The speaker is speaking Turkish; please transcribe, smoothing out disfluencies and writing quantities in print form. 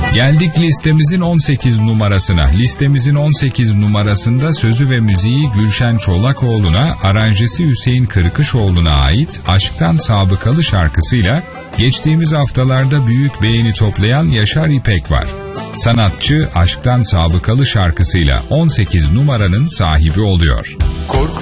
Geldik listemizin 18 numarasına. Listemizin 18 numarasında sözü ve müziği Gülşen Çolakoğlu'na, aranjesi Hüseyin Kırkışoğlu'na ait Aşktan Sabıkalı şarkısıyla geçtiğimiz haftalarda büyük beğeni toplayan Yaşar İpek var. Sanatçı Aşktan Sabıkalı şarkısıyla 18 numaranın sahibi oluyor.